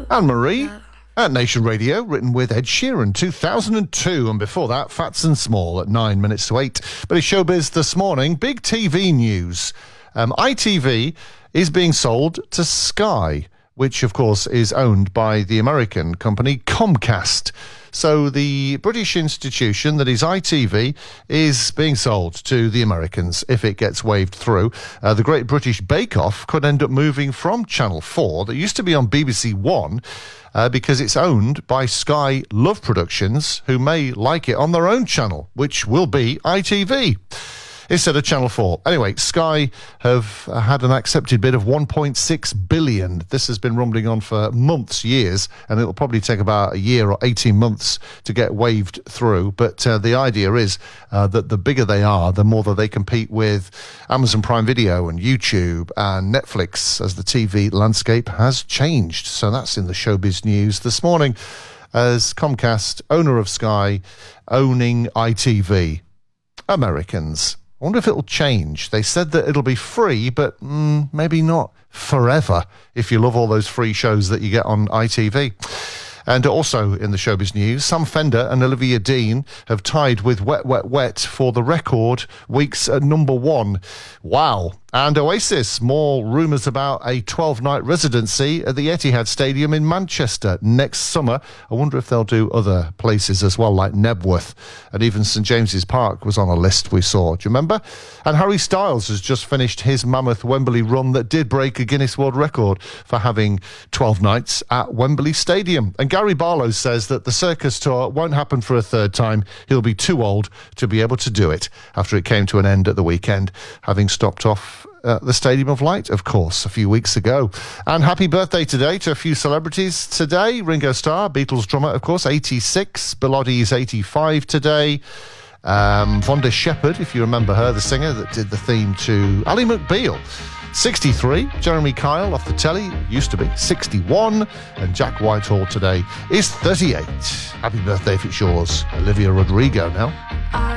Anne-Marie at Nation Radio, written with Ed Sheeran, 2002. And before that, Fats and Small at 9 minutes to 8. But it's showbiz this morning. Big TV news. ITV is being sold to Sky, which, of course, is owned by the American company Comcast. So the British institution that is ITV is being sold to the Americans if it gets waved through. The Great British Bake Off could end up moving from Channel 4, that used to be on BBC One, because it's owned by Sky Love Productions, who may like it on their own channel, which will be ITV instead of Channel 4. Anyway, Sky have had an accepted bid of $1.6 billion. This has been rumbling on for months, years, and it'll probably take about a year or 18 months to get waved through. But the idea is that the bigger they are, the more that they compete with Amazon Prime Video and YouTube and Netflix, as the TV landscape has changed. So that's in the showbiz news this morning, as Comcast, owner of Sky, owning ITV. Americans. I wonder if it'll change. They said that it'll be free, but maybe not forever if you love all those free shows that you get on ITV. And also in the showbiz news, Sam Fender and Olivia Dean have tied with Wet, Wet, Wet for the record weeks at number 1. Wow. And Oasis, more rumours about a 12-night residency at the Etihad Stadium in Manchester next summer. I wonder if they'll do other places as well, like Nebworth. And even St James's Park was on a list we saw. Do you remember? And Harry Styles has just finished his mammoth Wembley run that did break a Guinness World Record for having 12 nights at Wembley Stadium. And Gary Barlow says that the circus tour won't happen for a third time. He'll be too old to be able to do it after it came to an end at the weekend, having stopped off the Stadium of Light, of course, a few weeks ago. And happy birthday today to a few celebrities today. Ringo Starr, Beatles drummer, of course, 86. Bill Oddie is 85 today. Vonda Shepherd, if you remember her, the singer that did the theme to Ally McBeal, 63. Jeremy Kyle off the telly, used to be 61. And Jack Whitehall today is 38. Happy birthday if it's yours. Olivia Rodrigo now.